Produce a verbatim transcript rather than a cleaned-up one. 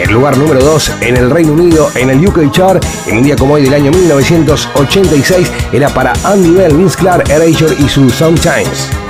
El lugar número dos en el Reino Unido en el U K Chart en un día como hoy del año mil novecientos ochenta y seis era para Andy Bell, Vince Clarke, Erasure y su Sometimes.